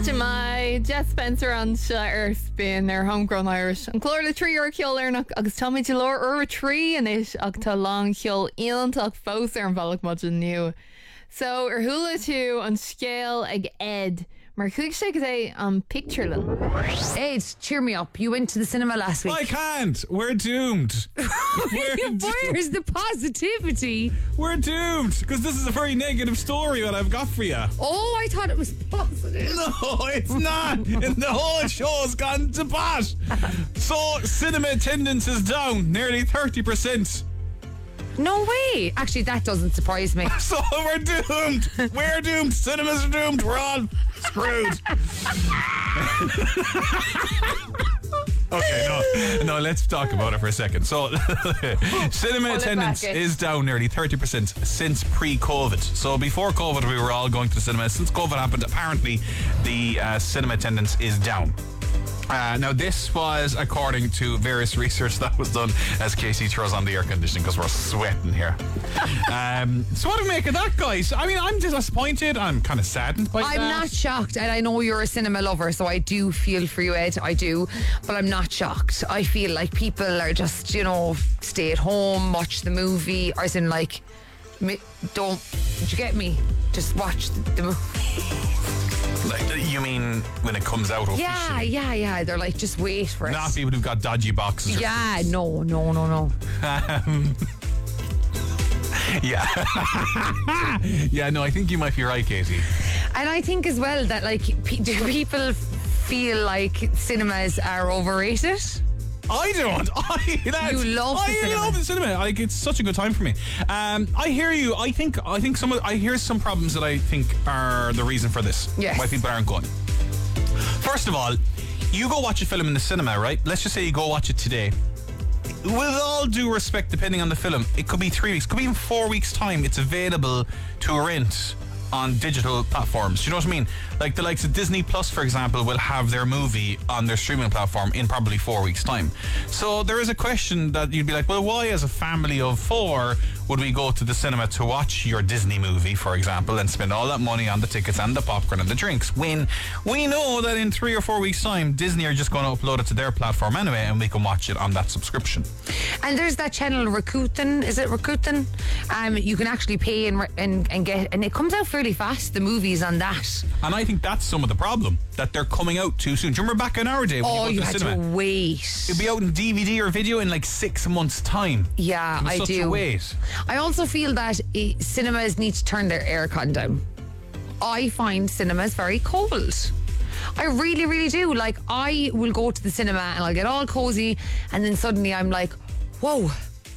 my Jess Spencer an Earth being their homegrown Irish. An clór le trí ar ceol arnach agus táid de lór ar a trí inis ach tá lang ceol ionach fós ar an bhealach mod nniu. So ar thula tú an scéal ag Ed mar chuig sé go é an picturelin. Ed, cheer me up. You went to the cinema last week. I can't. We're doomed. Where's the positivity? We're doomed because this is a very negative story that I've got for you. Oh, I thought it was positive. No, it's not. And the whole show's gone to pot. So cinema attendance is down nearly 30%. No way. Actually, that doesn't surprise me. So we're doomed. We're doomed. Cinemas are doomed. We're all screwed. Okay, no, let's talk about it for a second. So, cinema attendance is down nearly 30% since pre-COVID. So, before COVID, we were all going to the cinema. Since COVID happened, apparently, the cinema attendance is down. Now, this was according to various research that was done as Casey throws on the air conditioning because we're sweating here. So what do we make of that, guys? I mean, I'm disappointed. I'm kind of saddened by that. I'm not shocked, and I know you're a cinema lover, so I do feel for you, Ed. I do, but I'm not shocked. I feel like people are just, stay at home, watch the movie, or as in like, did you get me? Just watch the movie. Like, you mean when it comes out officially? Yeah. They're like, just wait for it. Not people who've got dodgy boxes. Yeah, no. Yeah. Yeah, no, I think you might be right, Katie. And I think as well that, like, do people feel like cinemas are overrated? I don't. You love the cinema. I love the cinema. Like, it's such a good time for me. I hear you. I think I hear some problems that I think are the reason for this. Yes. Why people aren't going. First of all, you go watch a film in the cinema, right? Let's just say you go watch it today. With all due respect, depending on the film, it could be 3 weeks, could be even 4 weeks' time. It's available to rent on digital platforms. Do you know what I mean? Like the likes of Disney Plus, for example, will have their movie on their streaming platform in probably 4 weeks' time. So there is a question that you'd be like, well, why as a family of four would we go to the cinema to watch your Disney movie, for example, and spend all that money on the tickets and the popcorn and the drinks when we know that in 3 or 4 weeks' time Disney are just going to upload it to their platform anyway and we can watch it on that subscription. And there's that channel Rakuten. Is it Rakuten? You can actually pay and get, and it comes out fairly fast, the movies on that. And I think that's some of the problem, that they're coming out too soon. Do you remember back in our day when you go to had the cinema? to wait. It'd be out in DVD or video in like 6 months' time. Yeah, I such do. A wait. I also feel that cinemas need to turn their aircon down. I find cinemas very cold. I really, really do. Like, I will go to the cinema and I'll get all cozy, and then suddenly I'm like, whoa,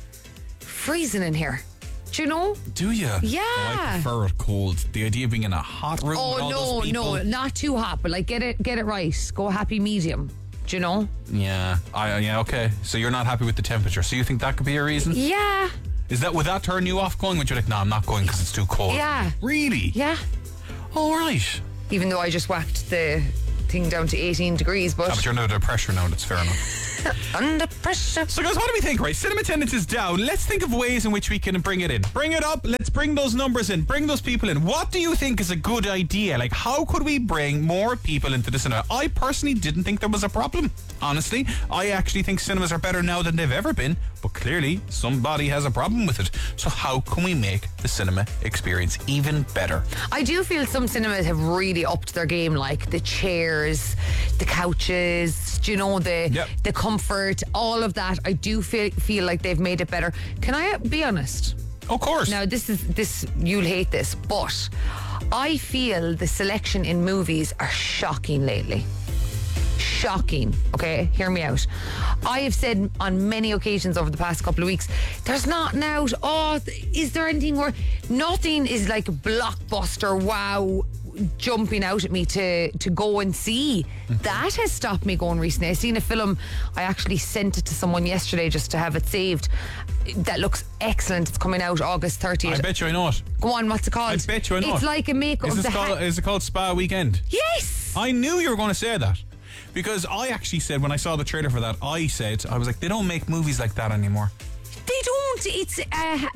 freezing in here. Do you know? Do you? Yeah. I prefer it cold. The idea of being in a hot room with all those people. No, not too hot, but like get it right. Go happy medium. Do you know? Yeah. Okay. So you're not happy with the temperature. So you think that could be a reason? Yeah. Would that turn you off going? Would you like, no, I'm not going because it's too cold? Yeah. Really? Yeah. All right. Even though I just whacked the thing down to 18 degrees, but you're under pressure now. That's fair enough. Under pressure. So guys, what do we think, right? Cinema attendance is down. Let's think of ways in which we can bring it in. Bring it up. Let's bring those numbers in. Bring those people in. What do you think is a good idea? Like, how could we bring more people into the cinema? I personally didn't think there was a problem. Honestly, I actually think cinemas are better now than they've ever been. But clearly, somebody has a problem with it. So how can we make the cinema experience even better? I do feel some cinemas have really upped their game, like the chairs, the couches, the comfort, all of that. I do feel like they've made it better. Can I be honest? Of course. Now, this you'll hate this, but I feel the selection in movies are shocking lately. Shocking. Okay, hear me out. I have said on many occasions over the past couple of weeks, there's nothing out. Is there anything where nothing is like blockbuster, wow, jumping out at me to go and see? That has stopped me going recently. I seen a film, I actually sent it to someone yesterday just to have it saved, that looks excellent. It's coming out August 30th. I bet you I know it. Go on, what's it called? I bet you I know It's it. like a make-up. Is it called Spa Weekend? Yes! I knew you were going to say that. Because I actually said, when I saw the trailer for that, I was like, they don't make movies like that anymore. They don't. It's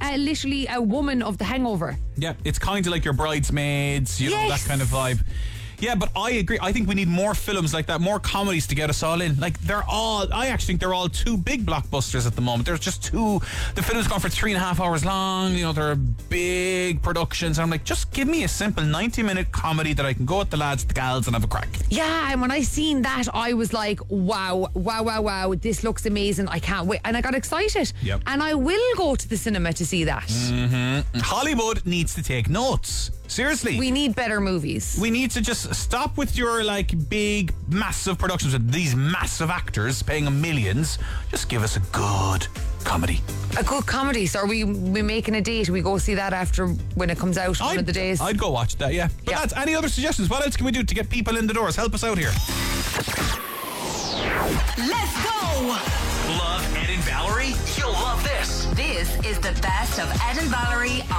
literally a woman of The Hangover. Yeah, it's kind of like your Bridesmaids, know, that kind of vibe. Yeah, but I agree. I think we need more films like that, more comedies to get us all in. Like, I actually think they're all too big blockbusters at the moment. There's just too, the film's gone for 3.5 hours long, you know, they're big productions. And I'm like, just give me a simple 90-minute comedy that I can go with the lads, the gals, and have a crack. Yeah, and when I seen that, I was like, wow, this looks amazing. I can't wait. And I got excited. Yep. And I will go to the cinema to see that. Hollywood needs to take notes. Seriously. We need better movies. We need to just stop with your like big, massive productions with these massive actors paying them millions. Just give us a good comedy. A good comedy. So are we making a date? We go see that after when it comes out one of the days. I'd go watch that, yeah. But lads, any other suggestions? What else can we do to get people in the doors? Help us out here. Let's go! Love Ed and Valerie? You'll love this. This is the best of Ed and Valerie